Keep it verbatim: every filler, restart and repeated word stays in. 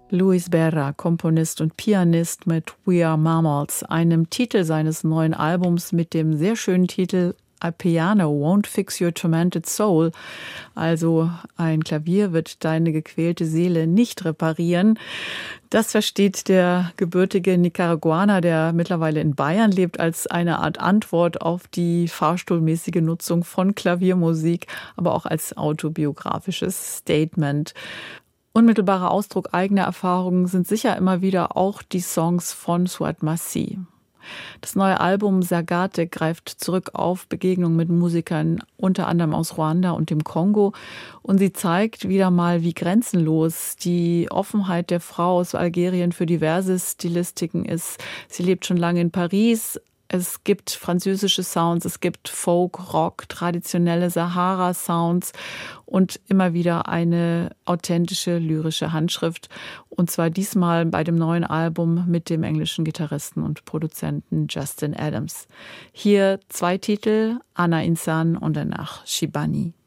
Luis Berra, Komponist und Pianist mit We Are Mammals, einem Titel seines neuen Albums mit dem sehr schönen Titel A Piano Won't Fix Your Tormented Soul. Also ein Klavier wird deine gequälte Seele nicht reparieren. Das versteht der gebürtige Nicaraguaner, der mittlerweile in Bayern lebt, als eine Art Antwort auf die fahrstuhlmäßige Nutzung von Klaviermusik, aber auch als autobiografisches Statement. Unmittelbarer Ausdruck eigener Erfahrungen sind sicher immer wieder auch die Songs von Souad Massi. Das neue Album Sagate greift zurück auf Begegnungen mit Musikern, unter anderem aus Ruanda und dem Kongo. Und sie zeigt wieder mal, wie grenzenlos die Offenheit der Frau aus Algerien für diverse Stilistiken ist. Sie lebt schon lange in Paris. Es gibt französische Sounds, es gibt Folk, Rock, traditionelle Sahara-Sounds und immer wieder eine authentische lyrische Handschrift. Und zwar diesmal bei dem neuen Album mit dem englischen Gitarristen und Produzenten Justin Adams. Hier zwei Titel, Ana Insan und danach Shibani.